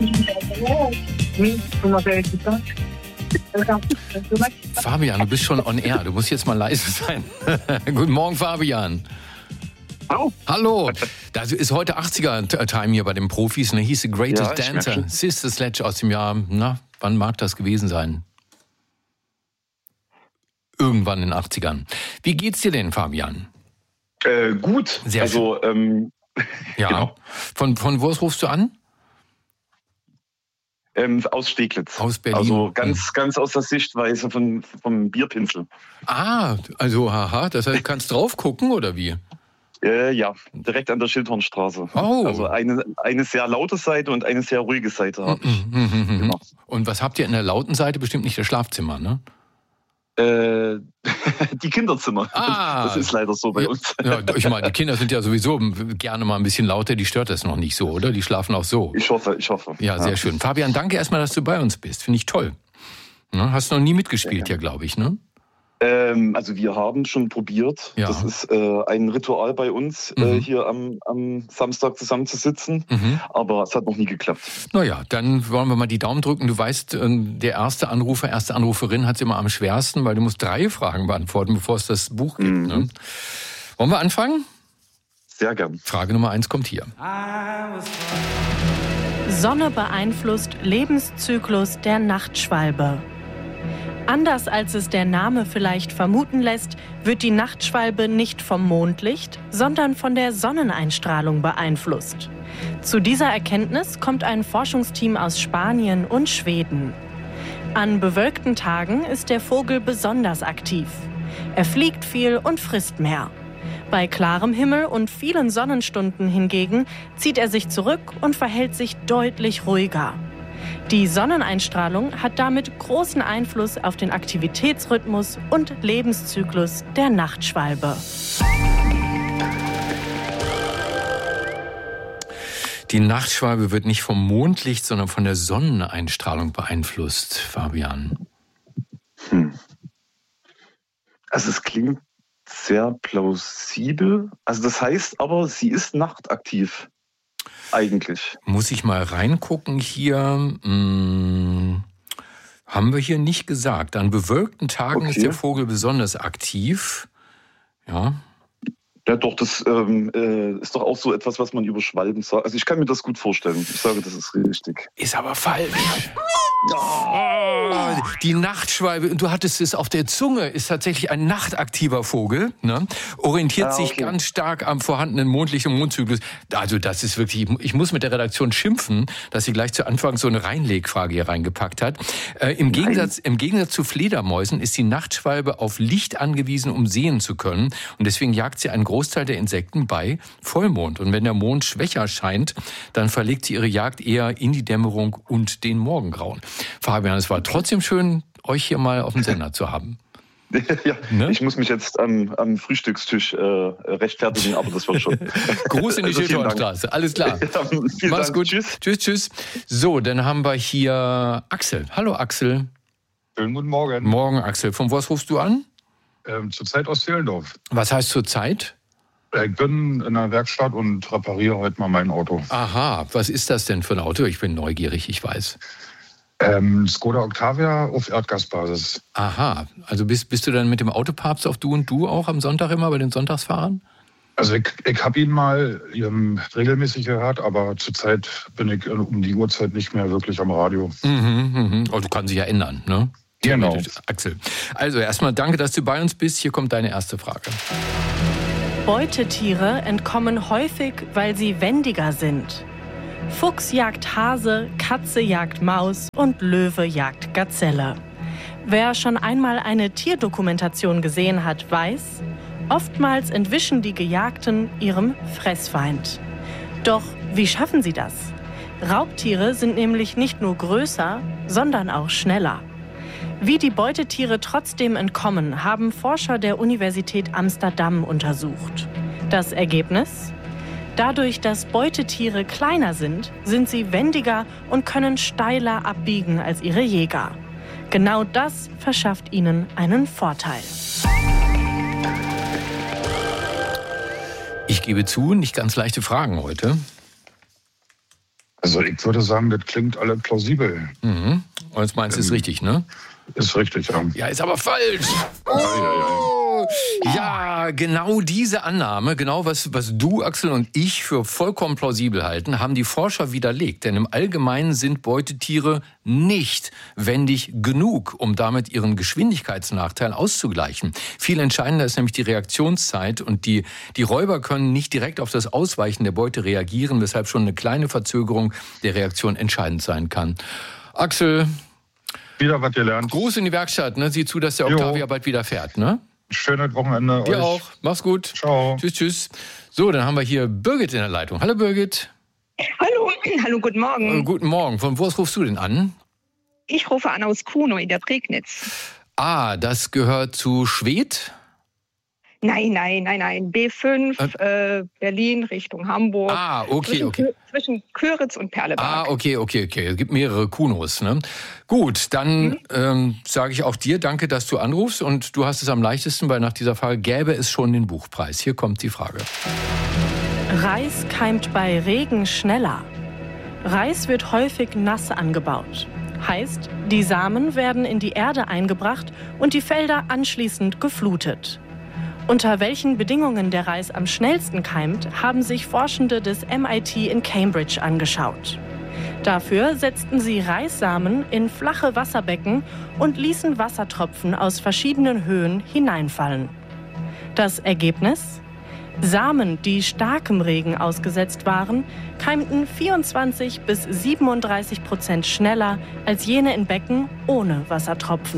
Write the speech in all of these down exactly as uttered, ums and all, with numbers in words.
Fabian, du bist schon on air. Du musst jetzt mal leise sein. Guten Morgen, Fabian. Hallo. Hallo. Das ist heute achtziger-Time hier bei den Profis. Ne? Hieß The Greatest Ja, Dancer. Sister Sledge aus dem Jahr, na, wann mag das gewesen sein? Irgendwann in den achtzigern. Wie geht's dir denn, Fabian? Äh, gut. Sehr also, ähm, ja. Genau. Von, von wo aus rufst du an? Ähm, aus Steglitz. Aus Berlin. Also ganz, ganz aus der Sichtweise von, vom Bierpinsel. Ah, also haha, das heißt, du kannst drauf gucken oder wie? Äh, ja, direkt an der Schildhornstraße. Oh. Also eine, eine sehr laute Seite und eine sehr ruhige Seite habe ich. Mhm, mhm, mhm. Genau. Und was habt ihr in der lauten Seite? Bestimmt nicht das Schlafzimmer, ne? Äh, die Kinderzimmer. Ah. Das ist leider so bei Ja, uns. ja, ich meine, die Kinder sind ja sowieso gerne mal ein bisschen lauter, die stört das noch nicht so, oder? Die schlafen auch so. Ich hoffe, ich hoffe. Ja, sehr schön. Fabian, danke erstmal, dass du bei uns bist. Finde ich toll. Ne, hast noch nie mitgespielt hier, glaube ich, ne? Ähm, also wir haben schon probiert. Ja. Das ist äh, ein Ritual bei uns, Mhm. äh, hier am, am Samstag zusammenzusitzen. Mhm. Aber es hat noch nie geklappt. Naja, dann wollen wir mal die Daumen drücken. Du weißt, der erste Anrufer, erste Anruferin hat es immer am schwersten, weil du musst drei Fragen beantworten, bevor es das Buch gibt. Mhm. Ne? Wollen wir anfangen? Sehr gern. Frage Nummer eins kommt hier. Sonne beeinflusst Lebenszyklus der Nachtschwalbe. Anders als es der Name vielleicht vermuten lässt, wird die Nachtschwalbe nicht vom Mondlicht, sondern von der Sonneneinstrahlung beeinflusst. Zu dieser Erkenntnis kommt ein Forschungsteam aus Spanien und Schweden. An bewölkten Tagen ist der Vogel besonders aktiv. Er fliegt viel und frisst mehr. Bei klarem Himmel und vielen Sonnenstunden hingegen zieht er sich zurück und verhält sich deutlich ruhiger. Die Sonneneinstrahlung hat damit großen Einfluss auf den Aktivitätsrhythmus und Lebenszyklus der Nachtschwalbe. Die Nachtschwalbe wird nicht vom Mondlicht, sondern von der Sonneneinstrahlung beeinflusst, Fabian. Hm. Also es klingt sehr plausibel. Also das heißt aber, sie ist nachtaktiv. Eigentlich. Muss ich mal reingucken hier. Hm, haben wir hier nicht gesagt. An bewölkten Tagen Okay. ist der Vogel besonders aktiv. Ja. Ja, doch, das ähm, äh, ist doch auch so etwas, was man über Schwalben sagt. Also ich kann mir das gut vorstellen. Ich sage, das ist richtig. Ist aber falsch. Oh, die Nachtschwalbe, du hattest es auf der Zunge, ist tatsächlich ein nachtaktiver Vogel, ne? Orientiert Ah, okay. sich ganz stark am vorhandenen Mondlicht und Mondzyklus. Also das ist wirklich, ich muss mit der Redaktion schimpfen, dass sie gleich zu Anfang so eine Reinlegfrage hier reingepackt hat. Äh, im, Gegensatz, Im Gegensatz zu Fledermäusen ist die Nachtschwalbe auf Licht angewiesen, um sehen zu können. Und deswegen jagt sie einen Großteil der Insekten bei Vollmond. Und wenn der Mond schwächer scheint, dann verlegt sie ihre Jagd eher in die Dämmerung und den Morgengrauen. Fabian, es war trotzdem schön, euch hier mal auf dem Sender zu haben. Ja, Ne? ich muss mich jetzt am, am Frühstückstisch äh, rechtfertigen, aber das wird schon. Gruß in die Also vielen Dank. Schildhornstraße. Alles klar. Ja, vielen Mach's Dank. gut. Tschüss. Tschüss, tschüss. So, dann haben wir hier Axel. Hallo Axel. Schönen guten Morgen. Morgen Axel. Von was rufst du an? Ähm, zurzeit aus Zehlendorf. Was heißt zurzeit? Ich bin in der Werkstatt und repariere heute mal mein Auto. Aha, was ist das denn für ein Auto? Ich bin neugierig, ich weiß. Ähm, Skoda Octavia auf Erdgasbasis. Aha, also bist, bist du dann mit dem Autopapst auf Du und Du auch am Sonntag immer bei den Sonntagsfahrern? Also ich, ich habe ihn mal ähm, regelmäßig gehört, aber zurzeit bin ich um die Uhrzeit nicht mehr wirklich am Radio. Mhm, mhm. Oh, du kannst sich ja ändern, ne? Genau. Theoretisch, Axel. Also erstmal danke, dass du bei uns bist. Hier kommt deine erste Frage. Beutetiere entkommen häufig, weil sie wendiger sind. Fuchs jagt Hase, Katze jagt Maus und Löwe jagt Gazelle. Wer schon einmal eine Tierdokumentation gesehen hat, weiß, oftmals entwischen die Gejagten ihrem Fressfeind. Doch wie schaffen sie das? Raubtiere sind nämlich nicht nur größer, sondern auch schneller. Wie die Beutetiere trotzdem entkommen, haben Forscher der Universität Amsterdam untersucht. Das Ergebnis? Dadurch, dass Beutetiere kleiner sind, sind sie wendiger und können steiler abbiegen als ihre Jäger. Genau das verschafft ihnen einen Vorteil. Ich gebe zu, nicht ganz leichte Fragen heute. Also ich würde sagen, das klingt alle plausibel. Mhm. Und jetzt meinst du, ist richtig, ne? Ist richtig, ja. Ja, ist aber falsch. Oh. Ja, genau diese Annahme, genau was, was du, Axel, und ich für vollkommen plausibel halten, haben die Forscher widerlegt. Denn im Allgemeinen sind Beutetiere nicht wendig genug, um damit ihren Geschwindigkeitsnachteil auszugleichen. Viel entscheidender ist nämlich die Reaktionszeit und die, die Räuber können nicht direkt auf das Ausweichen der Beute reagieren, weshalb schon eine kleine Verzögerung der Reaktion entscheidend sein kann. Axel, wieder was gelernt. Gruß in die Werkstatt, ne? Sieh zu, dass der Octavia jo. bald wieder fährt, ne? Schönes Wochenende. Dir euch. auch. Mach's gut. Ciao. Tschüss, tschüss. So, dann haben wir hier Birgit in der Leitung. Hallo Birgit. Hallo, hallo, guten Morgen. Äh, guten Morgen. Von wo aus rufst du denn an? Ich rufe an aus Kuno in der Prignitz. Ah, das gehört zu Schwedt? Nein, nein, nein, nein. B fünf, äh, äh, Berlin Richtung Hamburg. Ah, okay, zwischen, okay. Zwischen Köritz und Perleberg. Ah, okay, okay, okay. Es gibt mehrere Kunos, ne? Gut, dann mhm. ähm, sage ich auch dir danke, dass du anrufst. Und du hast es am leichtesten, weil nach dieser Frage gäbe es schon den Buchpreis. Hier kommt die Frage. Reis keimt bei Regen schneller. Reis wird häufig nass angebaut. Heißt, die Samen werden in die Erde eingebracht und die Felder anschließend geflutet. Unter welchen Bedingungen der Reis am schnellsten keimt, haben sich Forschende des M I T in Cambridge angeschaut. Dafür setzten sie Reissamen in flache Wasserbecken und ließen Wassertropfen aus verschiedenen Höhen hineinfallen. Das Ergebnis? Samen, die starkem Regen ausgesetzt waren, keimten vierundzwanzig bis siebenunddreißig Prozent schneller als jene in Becken ohne Wassertropfen.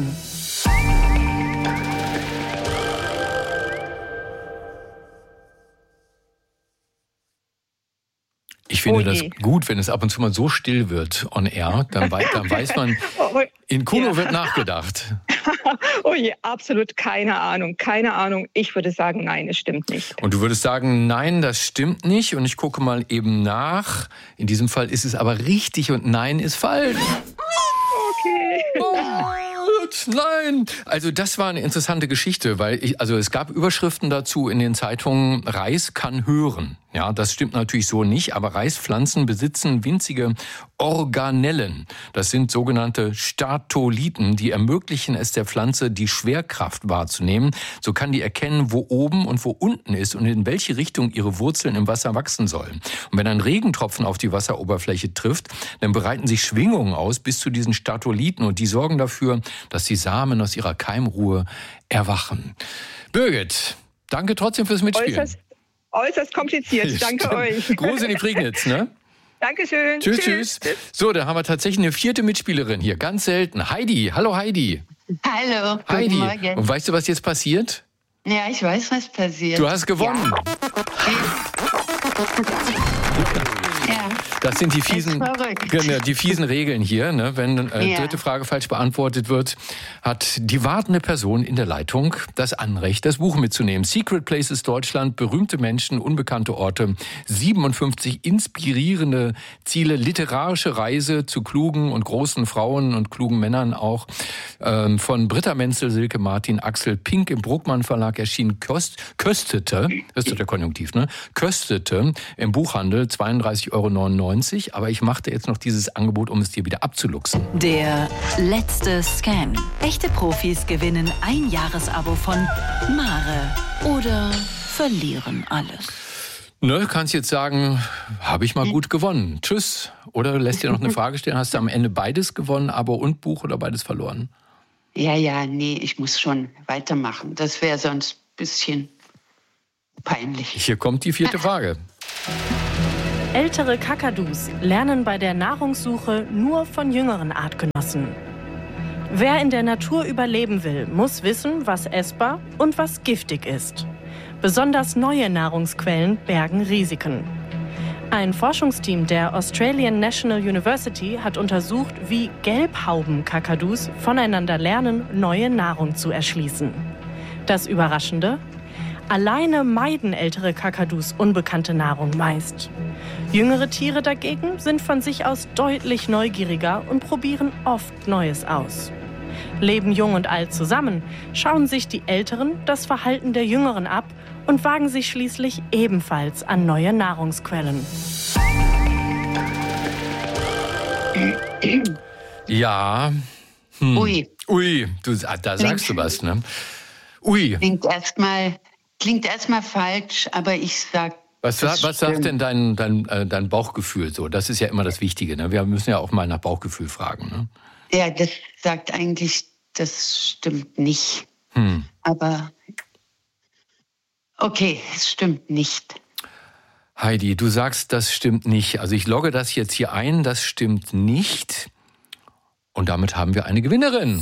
Ich finde oh das gut, wenn es ab und zu mal so still wird on air, dann, wei- dann weiß man, in Kuno ja. wird nachgedacht. Oh je, absolut keine Ahnung, keine Ahnung. Ich würde sagen, nein, es stimmt nicht. Und du würdest sagen, nein, das stimmt nicht. Und ich gucke mal eben nach. In diesem Fall ist es aber richtig und nein ist falsch. Okay. Oh, nein. Also das war eine interessante Geschichte, weil ich, also es gab Überschriften dazu in den Zeitungen, Reis kann hören. Ja, das stimmt natürlich so nicht, aber Reispflanzen besitzen winzige Organellen. Das sind sogenannte Statoliten, die ermöglichen es der Pflanze, die Schwerkraft wahrzunehmen. So kann die erkennen, wo oben und wo unten ist und in welche Richtung ihre Wurzeln im Wasser wachsen sollen. Und wenn ein Regentropfen auf die Wasseroberfläche trifft, dann bereiten sich Schwingungen aus bis zu diesen Statoliten und die sorgen dafür, dass die Samen aus ihrer Keimruhe erwachen. Birgit, danke trotzdem fürs Mitspielen. Äußerst Äußerst kompliziert. Danke euch. Gruß in die Prignitz, ne? Dankeschön. Tschüss, tschüss, tschüss. So, da haben wir tatsächlich eine vierte Mitspielerin hier. Ganz selten. Heidi. Hallo, Heidi. Hallo. Heidi. Guten Morgen. Und weißt du, was jetzt passiert? Ja, ich weiß, was passiert. Du hast gewonnen. Ja. Ja. Das sind die fiesen, genau, die fiesen Regeln hier. Ne? Wenn äh, Ja. dritte Frage falsch beantwortet wird, hat die wartende Person in der Leitung das Anrecht, das Buch mitzunehmen. Secret Places Deutschland, berühmte Menschen, unbekannte Orte, siebenundfünfzig inspirierende Ziele, literarische Reise zu klugen und großen Frauen und klugen Männern auch. Ähm, von Britta Menzel, Silke Martin, Axel Pink im Bruckmann Verlag erschienen, Köst, köstete, das ist doch der Konjunktiv, ne? Köstete im Buchhandel zweiunddreißig Euro neunundneunzig. Aber ich machte jetzt noch dieses Angebot, um es dir wieder abzuluxen. Der letzte Scam. Echte Profis gewinnen ein Jahresabo von Mare oder verlieren alles. Ne, kannst jetzt sagen, habe ich mal gut gewonnen. Tschüss. Oder lässt dir noch eine Frage stellen, hast du am Ende beides gewonnen, Abo und Buch, oder beides verloren? Ja, ja, nee, ich muss schon weitermachen. Das wäre sonst ein bisschen peinlich. Hier kommt die vierte Frage. Ältere Kakadus lernen bei der Nahrungssuche nur von jüngeren Artgenossen. Wer in der Natur überleben will, muss wissen, was essbar und was giftig ist. Besonders neue Nahrungsquellen bergen Risiken. Ein Forschungsteam der Australian National University hat untersucht, wie Gelbhauben-Kakadus voneinander lernen, neue Nahrung zu erschließen. Das Überraschende? Alleine meiden ältere Kakadus unbekannte Nahrung meist. Jüngere Tiere dagegen sind von sich aus deutlich neugieriger und probieren oft Neues aus. Leben jung und alt zusammen, schauen sich die Älteren das Verhalten der Jüngeren ab und wagen sich schließlich ebenfalls an neue Nahrungsquellen. Ja. Hm. Ui. Ui, du, da sagst Klingt- du was, ne? Ui. Klingt erstmal klingt erstmal falsch, aber ich sag. Was, das was sagt stimmt. denn dein, dein, äh, dein Bauchgefühl so? Das ist ja immer das Wichtige, ne? Wir müssen ja auch mal nach Bauchgefühl fragen, ne? Ja, das sagt eigentlich, das stimmt nicht. Hm. Aber okay, es stimmt nicht. Heidi, du sagst, das stimmt nicht. Also ich logge das jetzt hier ein, das stimmt nicht. Und damit haben wir eine Gewinnerin.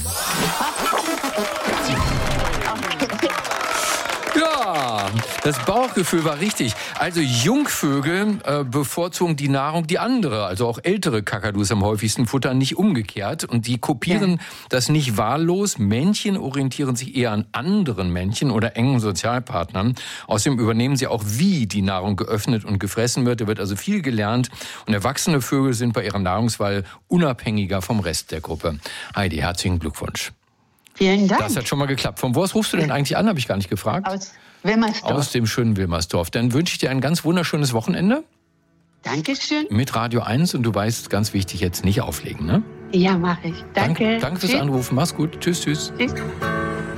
Ja, das Bauchgefühl war richtig. Also Jungvögel äh, bevorzugen die Nahrung, die andere, also auch ältere Kakadus am häufigsten futtern, nicht umgekehrt. Und die kopieren ja. das nicht wahllos. Männchen orientieren sich eher an anderen Männchen oder engen Sozialpartnern. Außerdem übernehmen sie auch, wie die Nahrung geöffnet und gefressen wird. Da wird also viel gelernt. Und erwachsene Vögel sind bei ihrer Nahrungswahl unabhängiger vom Rest der Gruppe. Heidi, herzlichen Glückwunsch. Vielen Dank. Das hat schon mal geklappt. Von wo aus rufst du denn eigentlich an, habe ich gar nicht gefragt. Aus Wilmersdorf. Aus dem schönen Wilmersdorf. Dann wünsche ich dir ein ganz wunderschönes Wochenende. Dankeschön. Mit Radio eins und du weißt, ganz wichtig, jetzt nicht auflegen, ne? Ja, mache ich. Danke. Danke, danke fürs Tschüss. Anrufen. Mach's gut. Tschüss, tschüss. Tschüss.